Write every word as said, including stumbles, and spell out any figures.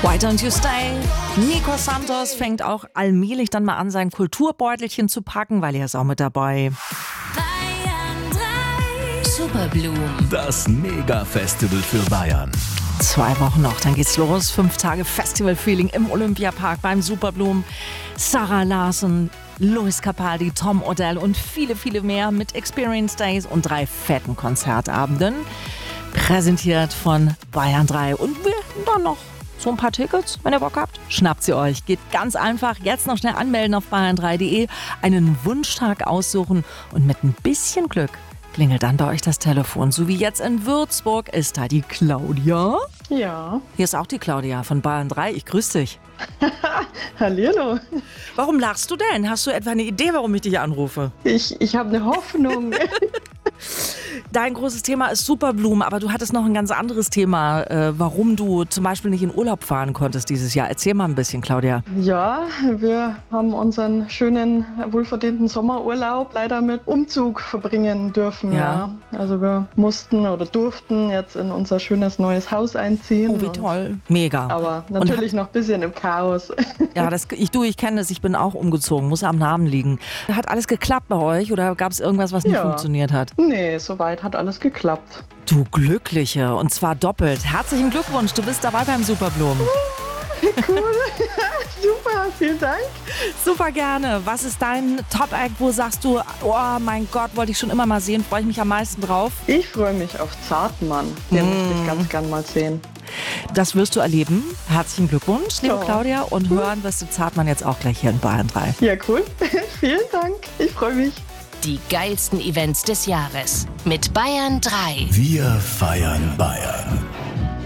Why Don't You Stay? Nico Santos fängt auch allmählich dann mal an, sein Kulturbeutelchen zu packen, weil er ist auch mit dabei. Superblumen. Das Mega-Festival für Bayern. Zwei Wochen noch, dann geht's los. Fünf Tage Festival-Feeling im Olympiapark beim Superblumen. Sarah Larsen, Louis Capaldi, Tom Odell und viele, viele mehr mit Experience Days und drei fetten Konzertabenden. Präsentiert von Bayern drei. Und wir haben dann noch so ein paar Tickets, wenn ihr Bock habt. Schnappt sie euch. Geht ganz einfach. Jetzt noch schnell anmelden auf bayern drei punkt de, einen Wunschtag aussuchen und mit ein bisschen Glück klingelt dann bei euch das Telefon. So wie jetzt in Würzburg ist da die Claudia. Ja. Hier ist auch die Claudia von Bayern drei. Ich grüße dich. Hallihallo. Warum lachst du denn? Hast du etwa eine Idee, warum ich dich anrufe? Ich, ich habe eine Hoffnung. Dein großes Thema ist Superblumen, aber du hattest noch ein ganz anderes Thema, äh, warum du zum Beispiel nicht in Urlaub fahren konntest dieses Jahr. Erzähl mal ein bisschen, Claudia. Ja, wir haben unseren schönen, wohlverdienten Sommerurlaub leider mit Umzug verbringen dürfen. Ja. Ja. Also wir mussten oder durften jetzt in unser schönes neues Haus einziehen. Oh, wie toll. Mega. Aber natürlich Und, noch ein bisschen im Chaos. Ja, das, ich, du, ich kenne das, ich bin auch umgezogen, muss am Namen liegen. Hat alles geklappt bei euch oder gab es irgendwas, was nicht Ja. funktioniert hat? Nee, soweit hat alles geklappt. Du Glückliche, und zwar doppelt. Herzlichen Glückwunsch, du bist dabei beim Superblumen. Cool. Super, vielen Dank. Super gerne. Was ist dein Top-Act, wo sagst du, oh mein Gott, wollte ich schon immer mal sehen, freue ich mich am meisten drauf? Ich freue mich auf Zartmann. Den Mm. möchte ich ganz gern mal sehen. Das wirst du erleben. Herzlichen Glückwunsch, liebe Ja. Claudia. Und hören wirst du Zartmann jetzt auch gleich hier in Bayern drei. Ja, cool. Vielen Dank. Ich freue mich. Die geilsten Events des Jahres mit Bayern drei. Wir feiern Bayern.